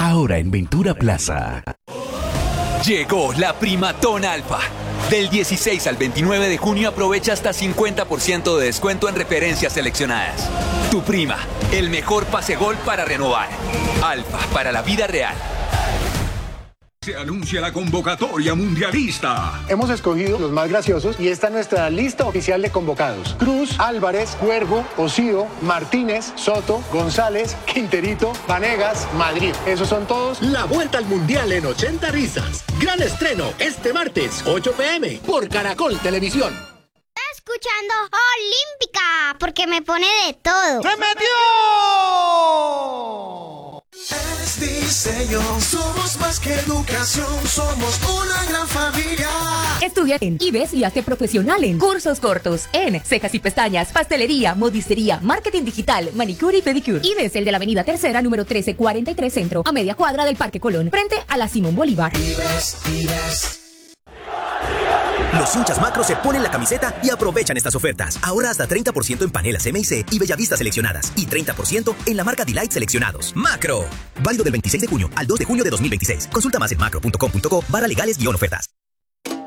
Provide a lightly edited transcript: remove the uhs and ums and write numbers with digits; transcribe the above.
ahora en Ventura Plaza. Llegó la Primatón Alfa. Del 16 al 29 de junio aprovecha hasta 50% de descuento en referencias seleccionadas. Tu prima, el mejor pase gol para renovar. Alfa, para la vida real. Se anuncia la convocatoria mundialista. Hemos escogido los más graciosos y esta es nuestra lista oficial de convocados. Cruz, Álvarez, Cuervo, Osío, Martínez, Soto, González, Quinterito, Vanegas, Madrid. Esos son todos. La vuelta al mundial en 80 risas. Gran estreno este martes, 8 p.m. por Caracol Televisión. Escuchando Olímpica, porque me pone de todo. ¡Se metió! Es diseño, somos más que educación, somos una gran familia. Estudia en IBES y hazte profesional en cursos cortos en cejas y pestañas, pastelería, modistería, marketing digital, manicure y pedicure. IBES, el de la avenida Tercera, número 1343 Centro, a media cuadra del Parque Colón, frente a la Simón Bolívar. IBES. Los hinchas Macro se ponen la camiseta y aprovechan estas ofertas. Ahora hasta 30% en panelas M&C y Bellavista seleccionadas y 30% en la marca Delight seleccionados. Macro. Válido del 26 de junio al 2 de junio de 2026. Consulta más en macro.com.co/legales-ofertas.